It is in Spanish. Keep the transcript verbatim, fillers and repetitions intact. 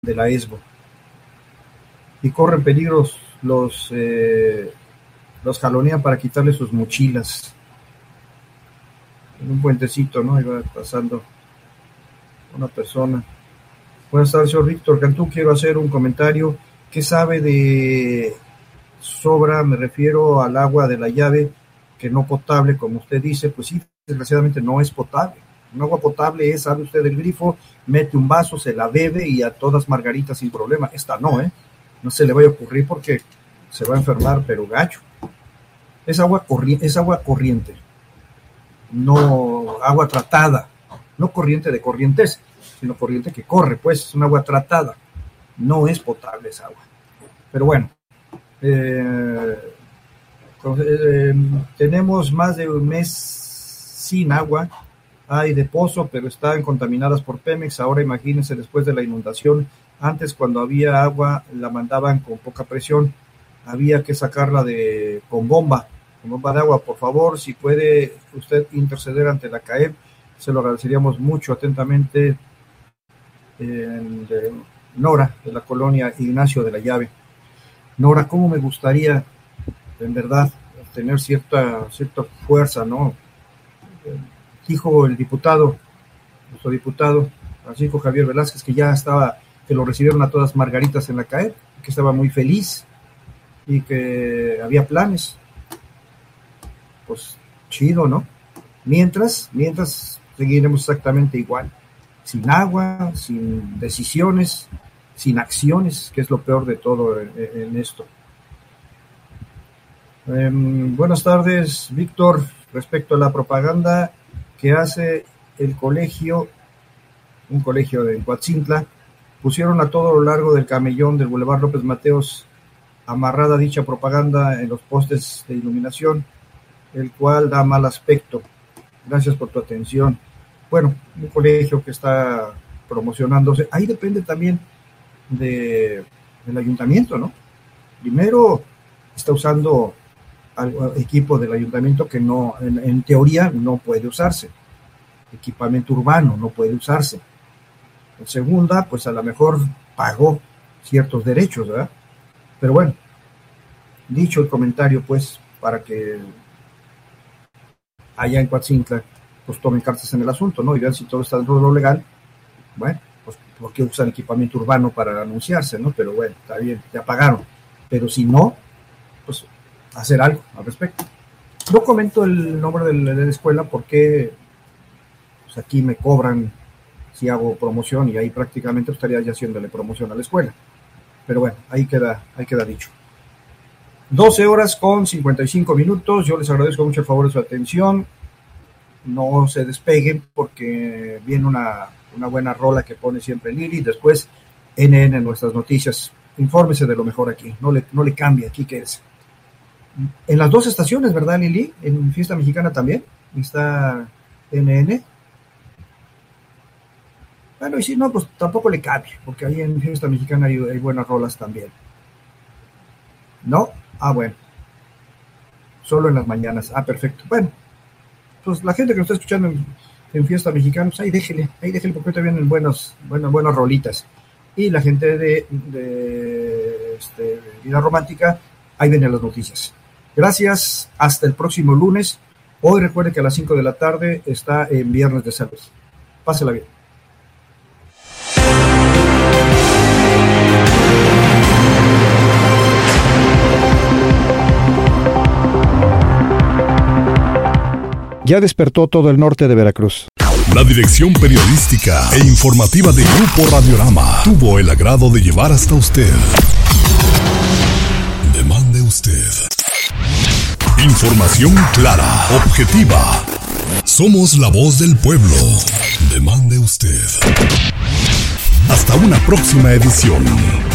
de la ESBO. Y corren peligros, los, eh, los jalonean para quitarle sus mochilas. En un puentecito, ¿no? Iba pasando una persona. Buenas tardes, señor Víctor Cantú, quiero hacer un comentario. ¿Qué sabe de sobra? Me refiero al agua de la llave, que no potable, como usted dice. Pues sí, desgraciadamente no es potable. Un agua potable es, sabe usted, del grifo, mete un vaso, se la bebe y a todas margaritas sin problema. Esta no, ¿eh? No se le vaya a ocurrir porque se va a enfermar, pero gacho. Es agua, corri- es agua corriente, no agua tratada, no corriente de corrientes, sino corriente que corre, pues es un agua tratada, no es potable esa agua. Pero bueno, eh, eh, tenemos más de un mes sin agua. Hay de pozo, pero están contaminadas por Pemex. Ahora imagínense después de la inundación. Antes, cuando había agua, la mandaban con poca presión. Había que sacarla de con bomba, con bomba de agua. Por favor, si puede usted interceder ante la C A E P, se lo agradeceríamos mucho. Atentamente, eh, de Nora, de la colonia Ignacio de la Llave. Nora, cómo me gustaría, en verdad, tener cierta, cierta fuerza, ¿no? Eh, dijo el diputado, nuestro diputado Francisco Javier Velázquez, que ya estaba, que lo recibieron a todas margaritas en la C A E P, que estaba muy feliz y que había planes. Pues chido, ¿no? Mientras, mientras seguiremos exactamente igual, sin agua, sin decisiones, sin acciones, que es lo peor de todo en, en esto. Eh, buenas tardes, Víctor. Respecto a la propaganda que hace el colegio, un colegio de Coatzintla, pusieron a todo lo largo del camellón del Boulevard López Mateos amarrada dicha propaganda en los postes de iluminación, el cual da mal aspecto. Gracias por tu atención. Bueno, un colegio que está promocionándose, ahí depende también de, del ayuntamiento, ¿no? Primero está usando al equipo del ayuntamiento que no, en, en teoría no puede usarse, equipamiento urbano no puede usarse. En segunda, pues a lo mejor pagó ciertos derechos, ¿verdad? Pero bueno, dicho el comentario, pues, para que allá en Coatzintla, pues tomen cartas en el asunto, ¿no? Y vean si todo está dentro de lo legal. Bueno, pues, ¿por qué usan equipamiento urbano para anunciarse, no? Pero bueno, está bien, ya pagaron. Pero si no, pues hacer algo al respecto. No comento el nombre de la, de la escuela porque pues aquí me cobran si hago promoción y ahí prácticamente estaría ya haciéndole promoción a la escuela. Pero bueno, ahí queda, ahí queda dicho. doce horas con cincuenta y cinco minutos. Yo les agradezco mucho el favor de su atención. No se despeguen porque viene una, una buena rola que pone siempre Lili. Después N N Nuestras Noticias. Infórmese de lo mejor aquí. No le, no le cambie aquí que es. En las dos estaciones, ¿verdad, Lili? En Fiesta Mexicana también está N N. Bueno, y si no, pues tampoco le cambie, porque ahí en Fiesta Mexicana hay, hay buenas rolas también. ¿No? Ah, bueno. Solo en las mañanas. Ah, perfecto. Bueno, pues la gente que nos está escuchando en, en Fiesta Mexicana, pues ahí déjele, ahí déjele, porque ahorita vienen buenas, buenas, buenas rolitas. Y la gente de, de, este, de Vida Romántica, ahí vienen las noticias. Gracias, hasta el próximo lunes. Hoy recuerde que a las cinco de la tarde está en Viernes de Salud. Pásela bien. Ya despertó todo el norte de Veracruz. La dirección periodística e informativa de Grupo Radiorama tuvo el agrado de llevar hasta usted. Demande usted. Información clara, objetiva. Somos la voz del pueblo. Demande usted. Hasta una próxima edición.